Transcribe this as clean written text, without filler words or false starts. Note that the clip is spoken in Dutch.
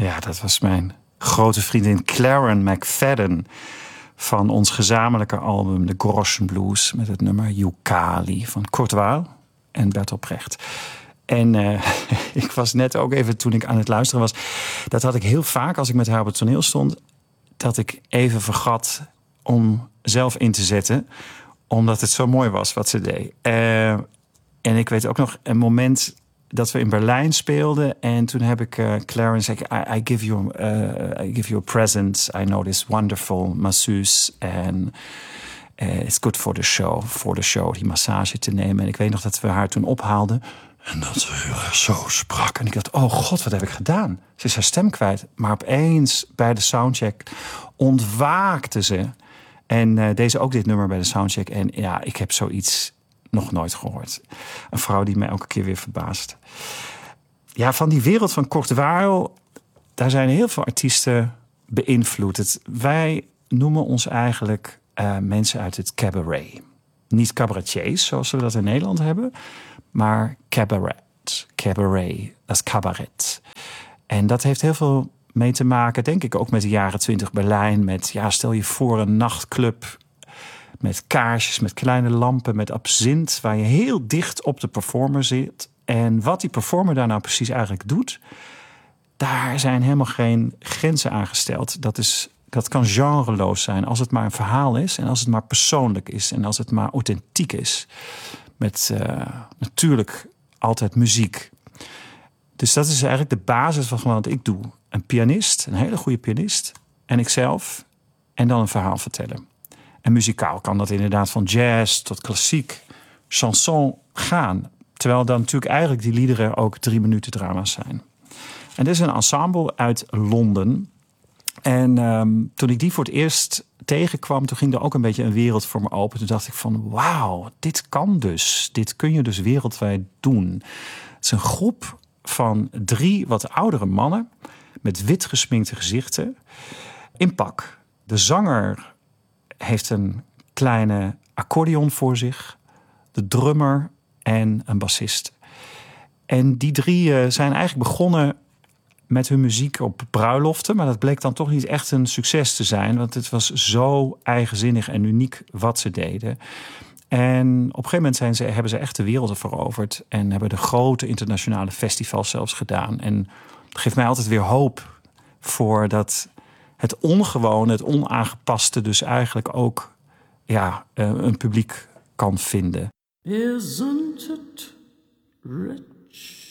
Ja, dat was mijn grote vriendin Claren McFadden van ons gezamenlijke album The Groschen Blues met het nummer Yukali van Kurt Weill en Bertolt Brecht. En ik was net ook even, toen ik aan het luisteren was, dat had ik heel vaak als ik met haar op het toneel stond, dat ik even vergat om zelf in te zetten, omdat het zo mooi was wat ze deed. En ik weet ook nog een moment dat we in Berlijn speelden. En toen heb ik Clarence zei, I give you a present. I know this wonderful masseuse. En it's good for the show. Voor de show die massage te nemen. En ik weet nog dat we haar toen ophaalden. En dat ze heel erg zo sprak. En ik dacht, oh god, wat heb ik gedaan? Ze is haar stem kwijt. Maar opeens bij de soundcheck ontwaakte ze. En deze ook dit nummer bij de soundcheck. En ja, ik heb zoiets nog nooit gehoord. Een vrouw die mij elke keer weer verbaast. Ja, van die wereld van Kurt Weill, daar zijn heel veel artiesten beïnvloed. Wij noemen ons eigenlijk mensen uit het cabaret. Niet cabaretiers, zoals we dat in Nederland hebben, maar cabaret. Cabaret, dat is cabaret. En dat heeft heel veel mee te maken, denk ik, ook met de jaren 20 Berlijn. Met, ja, stel je voor een nachtclub met kaarsjes, met kleine lampen, met absint, waar je heel dicht op de performer zit. En wat die performer daar nou precies eigenlijk doet, daar zijn helemaal geen grenzen aan gesteld. Dat kan genreloos zijn, als het maar een verhaal is en als het maar persoonlijk is en als het maar authentiek is. Met natuurlijk altijd muziek. Dus dat is eigenlijk de basis van wat ik doe. Een pianist, een hele goede pianist, en ikzelf, en dan een verhaal vertellen. En muzikaal kan dat inderdaad van jazz tot klassiek, chanson gaan. Terwijl dan natuurlijk eigenlijk die liederen ook 3 minuten drama's zijn. En dit is een ensemble uit Londen. En toen ik die voor het eerst tegenkwam, toen ging er ook een beetje een wereld voor me open. Toen dacht ik van, wauw, dit kan dus. Dit kun je dus wereldwijd doen. Het is een groep van 3 wat oudere mannen met wit gesminkte gezichten in pak. De zanger heeft een kleine accordeon voor zich, de drummer en een bassist. En die 3 zijn eigenlijk begonnen met hun muziek op bruiloften, maar dat bleek dan toch niet echt een succes te zijn, want het was zo eigenzinnig en uniek wat ze deden. En op een gegeven moment hebben ze echt de wereld veroverd en hebben de grote internationale festivals zelfs gedaan. En dat geeft mij altijd weer hoop voor dat het ongewone, het onaangepaste dus eigenlijk ook een publiek kan vinden. Isn't it rich?